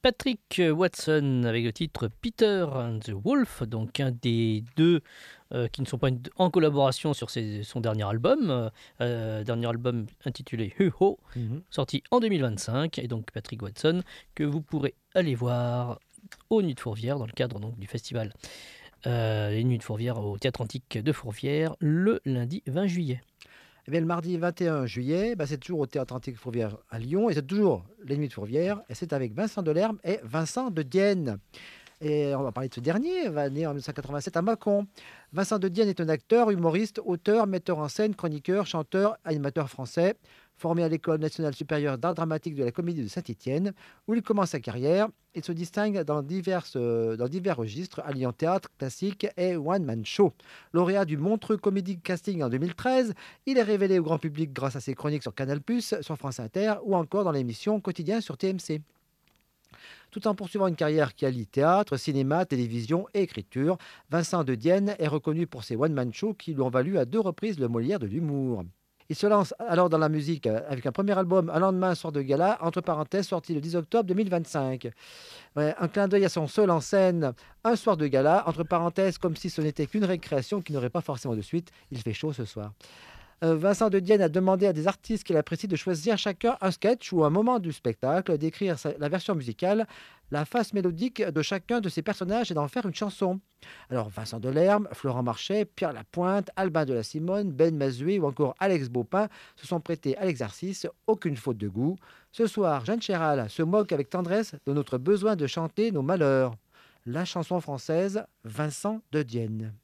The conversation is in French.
Patrick Watson avec le titre Peter and the Wolf, donc un des deux qui ne sont pas en collaboration sur son dernier album intitulé Hu Ho, Mhm. sorti en 2025, et donc Patrick Watson que vous pourrez aller voir aux Nuits de Fourvière dans le cadre donc, du festival Les Nuits de Fourvière au Théâtre Antique de Fourvière le lundi 20 juillet. Eh bien, le mardi 21 juillet, c'est toujours au Théâtre Antique Fourvière à Lyon, et c'est toujours les Nuits de Fourvière, et c'est avec Vincent Delerme et Vincent de Dienne. Et on va parler de ce dernier, va né en 1987 à Mâcon. Vincent de Dienne est un acteur, humoriste, auteur, metteur en scène, chroniqueur, chanteur, animateur français, formé à l'École nationale supérieure d'art dramatique de la Comédie de Saint-Étienne, où il commence sa carrière. Il se distingue dans divers registres, alliant théâtre classique et one-man show. Lauréat du Montreux Comedy Casting en 2013, il est révélé au grand public grâce à ses chroniques sur Canal+, sur France Inter ou encore dans l'émission Quotidien sur TMC. Tout en poursuivant une carrière qui allie théâtre, cinéma, télévision et écriture, Vincent de Dienne est reconnu pour ses one-man shows qui lui ont valu à 2 reprises le Molière de l'humour. Il se lance alors dans la musique avec un premier album, Un lendemain, soir de gala, entre parenthèses, sorti le 10 octobre 2025. Ouais, un clin d'œil à son seul en scène, Un soir de gala, entre parenthèses, comme si ce n'était qu'une récréation qui n'aurait pas forcément de suite. Il fait chaud ce soir. Vincent de Dienne a demandé à des artistes qu'il apprécie de choisir chacun un sketch ou un moment du spectacle, d'écrire la version musicale, la face mélodique de chacun de ses personnages et d'en faire une chanson. Alors Vincent Delerme, Florent Marchais, Pierre Lapointe, Albin de la Simone, Ben Mazué ou encore Alex Baupin se sont prêtés à l'exercice, aucune faute de goût. Ce soir, Jeanne Chéral se moque avec tendresse de notre besoin de chanter nos malheurs. La chanson française, Vincent de Dienne.